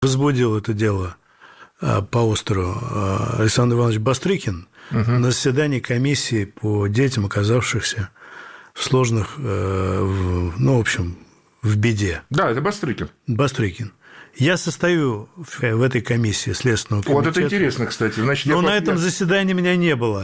возбудил это дело по Остеру Александр Иванович Бастрыкин на заседании комиссии по детям, оказавшихся в сложных, в общем, в беде. Да, это Бастрыкин. Бастрыкин. Я состою в этой комиссии Следственного комитета. Вот это интересно, кстати. Значит, но на этом заседании меня не было.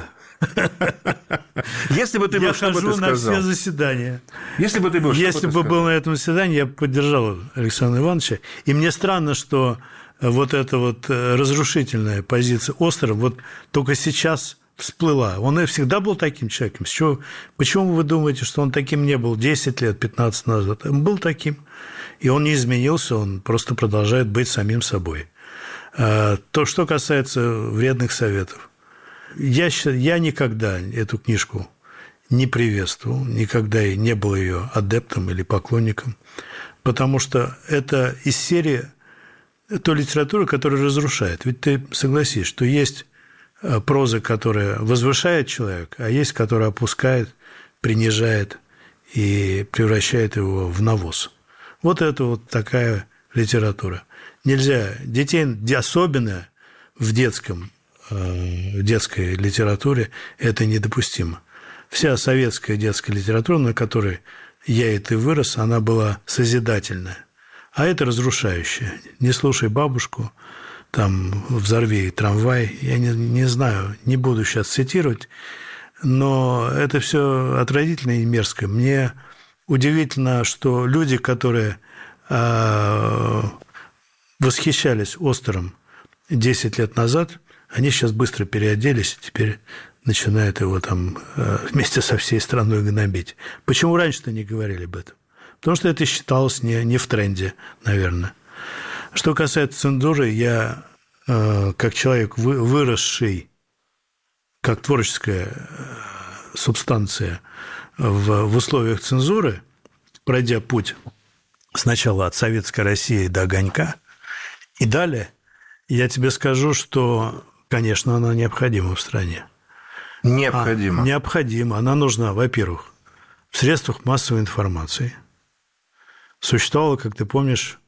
Если бы ты был, что бы ты сказал? Я хожу на все заседания. Если бы ты был, Если бы был на этом заседании, я бы поддержал Александра Ивановича. И мне странно, что вот эта вот разрушительная позиция Остера вот только сейчас всплыла. Он и всегда был таким человеком. Почему вы думаете, что он таким не был 10 лет, 15 назад? Он был таким. И он не изменился, он просто продолжает быть самим собой. То, что касается вредных советов. Я никогда эту книжку не приветствовал, никогда и не был ее адептом или поклонником, потому что это из серии той литературы, которая разрушает. Ведь ты согласись, что есть проза, которая возвышает человека, а есть, которая опускает, принижает и превращает его в навоз. Вот это вот такая литература. Нельзя детей, особенно в детской литературе, это недопустимо. Вся советская детская литература, на которой я и ты вырос, она была созидательная, а это разрушающая. Не слушай бабушку, там взорви трамвай, я не знаю, не буду сейчас цитировать, но это все отвратительно и мерзко. Мне удивительно, что люди, которые восхищались Остером 10 лет назад, они сейчас быстро переоделись и теперь начинают его там вместе со всей страной гнобить. Почему раньше-то не говорили об этом? Потому что это считалось не в тренде, наверное. Что касается цензуры, я, как человек, выросший, как творческая субстанция в условиях цензуры, пройдя путь сначала от Советской России до «Огонька», и далее, я тебе скажу, что, конечно, она необходима в стране. Необходима. Необходима. Она нужна, во-первых, в средствах массовой информации. Существовало, как ты помнишь,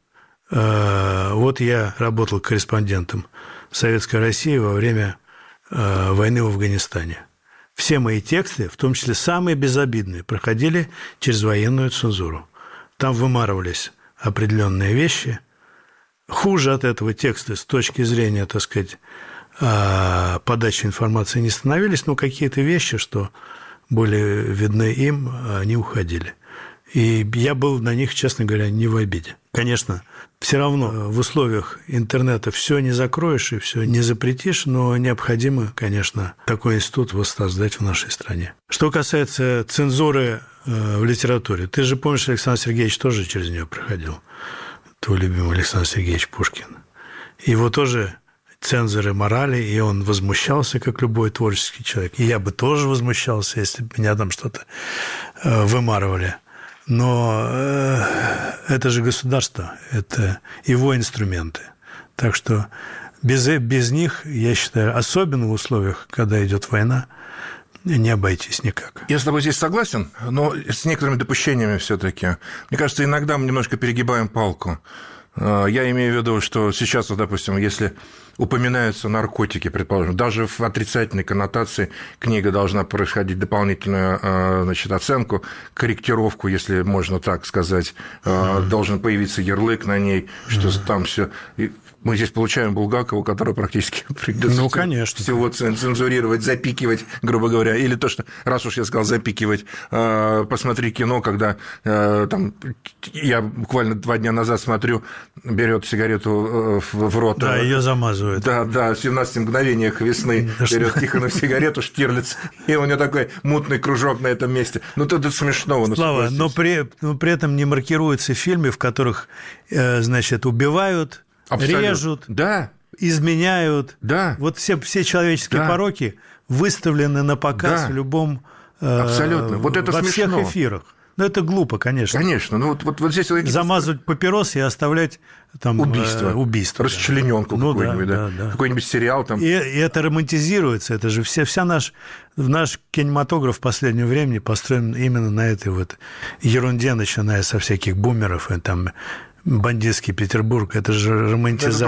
вот я работал корреспондентом Советской России во время войны в Афганистане. Все мои тексты, в том числе самые безобидные, проходили через военную цензуру. Там вымарывались определенные вещи. Хуже от этого текста с точки зрения, так сказать, подачи информации не становились, но какие-то вещи, что были видны им, они уходили. И я был на них, честно говоря, не в обиде. Конечно, все равно в условиях интернета все не закроешь и все не запретишь, но необходимо, конечно, такой институт воссоздать в нашей стране. Что касается цензуры в литературе, ты же помнишь, Александр Сергеевич тоже через нее проходил, твой любимый Александр Сергеевич Пушкин. Его тоже цензоры морали, и он возмущался, как любой творческий человек. И я бы тоже возмущался, если бы меня там что-то вымарывали. Но это же государство, это его инструменты. Так что без них, я считаю, особенно в условиях, когда идет война, не обойтись никак. Я с тобой здесь согласен, но с некоторыми допущениями все-таки. Мне кажется, иногда мы немножко перегибаем палку. Я имею в виду, что сейчас, вот, допустим, если упоминаются наркотики, предположим, даже в отрицательной коннотации книга должна происходить дополнительную, значит, оценку, корректировку, если можно так сказать, должен появиться ярлык на ней, что там все. Мы здесь получаем Булгакова, который практически придется всего цензурировать, запикивать, грубо говоря. Или то, что, раз уж я сказал запикивать, посмотри кино, когда там, я буквально 2 дня назад смотрю, берет сигарету в рот. Да, ее замазывают. Да, в 17 мгновениях весны берет Тихонов сигарету, Штирлиц, и у него такой мутный кружок на этом месте. Ну, это смешно. Слава, но при этом не маркируются фильмы, в которых, значит, убивают, абсолютно. Режут, да. изменяют. Да. Вот все человеческие пороки выставлены на показ в любом... Абсолютно. Вот это во смешно. всех эфирах. Ну, это глупо, конечно. Конечно. Ну, вот здесь... Замазывать папиросы и оставлять там... Убийство. Расчленёнку какую-нибудь, да. Какой-нибудь сериал там. И это романтизируется. Это же наш кинематограф в последнее время построен именно на этой вот ерунде, начиная со всяких бумеров и там бандитский Петербург, это же романтизация.